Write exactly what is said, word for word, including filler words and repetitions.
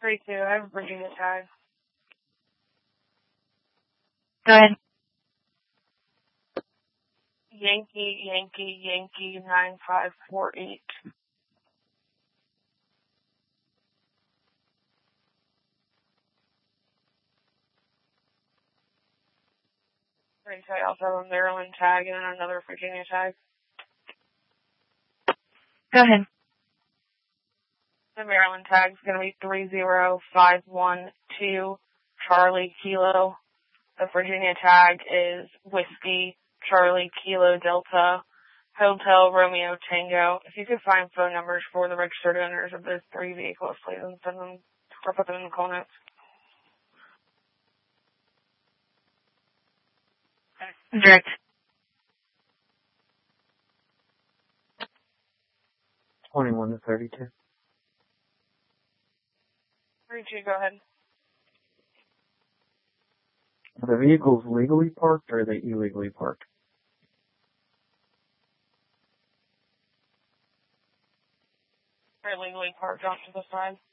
three two, I have Virginia tag. Go ahead. Yankee, Yankee, Yankee, nine five four eight. Three two, I also have a Maryland tag and another Virginia tag. Go ahead. The Maryland tag is going to be three zero five one two Charlie Kilo. The Virginia tag is Whiskey Charlie Kilo Delta Hotel Romeo Tango. If you could find phone numbers for the registered owners of those three vehicles, please, and send them or put them in the call notes. Direct. twenty-one to thirty-two. three two, go ahead. Are the vehicles legally parked or are they illegally parked? They're legally parked off to the side.